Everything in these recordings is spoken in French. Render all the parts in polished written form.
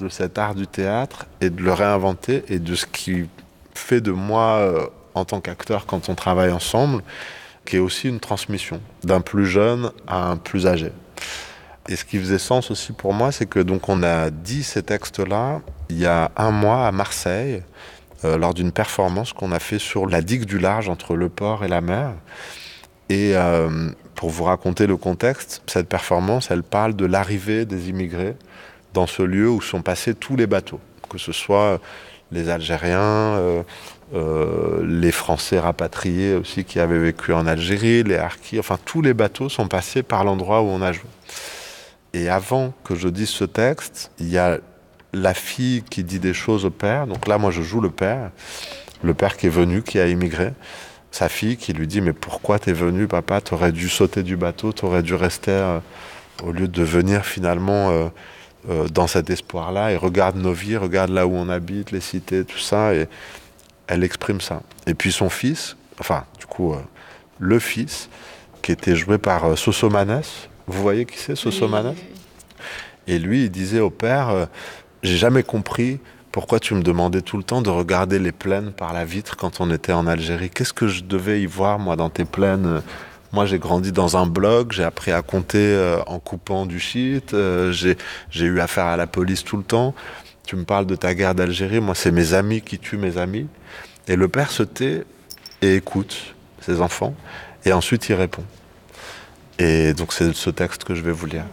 de cet art du théâtre et de le réinventer et de ce qui fait de moi, en tant qu'acteur, quand on travaille ensemble, qui est aussi une transmission d'un plus jeune à un plus âgé. Et ce qui faisait sens aussi pour moi, c'est que donc on a dit ces textes-là il y a un mois à Marseille, lors d'une performance qu'on a fait sur la digue du large entre le port et la mer. Et pour vous raconter le contexte, cette performance, elle parle de l'arrivée des immigrés dans ce lieu où sont passés tous les bateaux, que ce soit les Algériens, les Français rapatriés aussi qui avaient vécu en Algérie, les Harkis, enfin tous les bateaux sont passés par l'endroit où on a joué. Et avant que je dise ce texte, il y a la fille qui dit des choses au père. Donc là, moi, je joue le père qui est venu, qui a immigré. Sa fille qui lui dit « Mais pourquoi t'es venu, papa? T'aurais dû sauter du bateau, t'aurais dû rester au lieu de venir finalement dans cet espoir-là. Et regarde nos vies, regarde là où on habite, les cités, tout ça. » Et elle exprime ça. Et puis son fils, le fils, qui était joué par Sosomanes. Vous voyez qui c'est, Sosomanes? Et lui, il disait au père, j'ai jamais compris pourquoi tu me demandais tout le temps de regarder les plaines par la vitre quand on était en Algérie. Qu'est-ce que je devais y voir, moi, dans tes plaines? Moi, j'ai grandi dans un blog, j'ai appris à compter en coupant du shit, j'ai eu affaire à la police tout le temps. Tu me parles de ta guerre d'Algérie, moi, c'est mes amis qui tuent mes amis. Et le père se tait et écoute ses enfants, et ensuite il répond. Et donc c'est ce texte que je vais vous lire.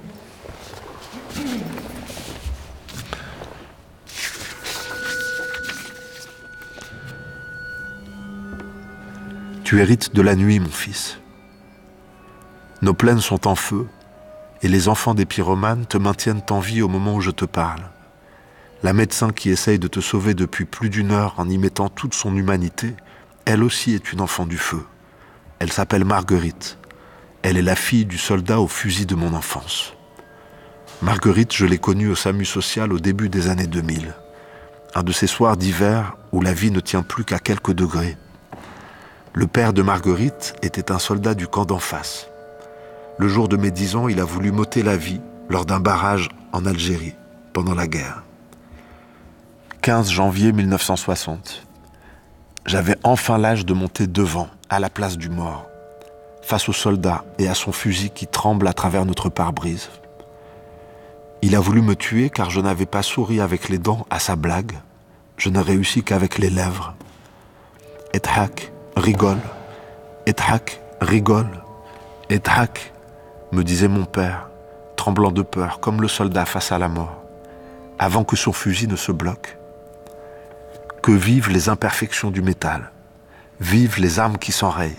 Tu hérites de la nuit, mon fils. Nos plaines sont en feu, et les enfants des pyromanes te maintiennent en vie au moment où je te parle. La médecin qui essaye de te sauver depuis plus d'une heure en y mettant toute son humanité, elle aussi est une enfant du feu. Elle s'appelle Marguerite. Elle est la fille du soldat au fusil de mon enfance. Marguerite, je l'ai connue au SAMU social au début des années 2000. Un de ces soirs d'hiver où la vie ne tient plus qu'à quelques degrés. Le père de Marguerite était un soldat du camp d'en face. Le jour de mes 10 ans, il a voulu m'ôter la vie lors d'un barrage en Algérie, pendant la guerre. 15 janvier 1960. J'avais enfin l'âge de monter devant, à la place du mort, face au soldat et à son fusil qui tremble à travers notre pare-brise. Il a voulu me tuer car je n'avais pas souri avec les dents à sa blague. Je n'ai réussi qu'avec les lèvres. Ethak, rigole. Ethak, rigole. Ethak, me disait mon père, tremblant de peur, comme le soldat face à la mort, avant que son fusil ne se bloque. Que vivent les imperfections du métal. Vivent les armes qui s'enrayent.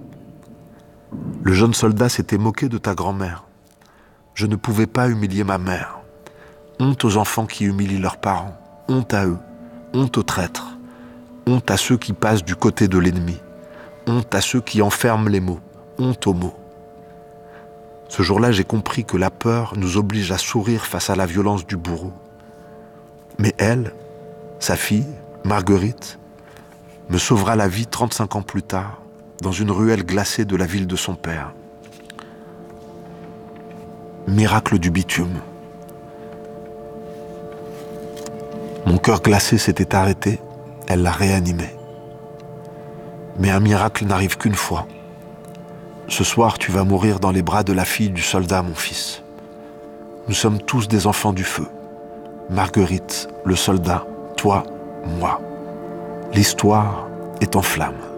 Le jeune soldat s'était moqué de ta grand-mère. Je ne pouvais pas humilier ma mère. Honte aux enfants qui humilient leurs parents. Honte à eux. Honte aux traîtres. Honte à ceux qui passent du côté de l'ennemi. Honte à ceux qui enferment les mots. Honte aux mots. Ce jour-là, j'ai compris que la peur nous oblige à sourire face à la violence du bourreau. Mais elle, sa fille, Marguerite, me sauvera la vie 35 ans plus tard, dans une ruelle glacée de la ville de son père. Miracle du bitume. Mon cœur glacé s'était arrêté, elle l'a réanimé. Mais un miracle n'arrive qu'une fois. Ce soir, tu vas mourir dans les bras de la fille du soldat, mon fils. Nous sommes tous des enfants du feu. Marguerite, le soldat, toi, moi. L'histoire est en flammes.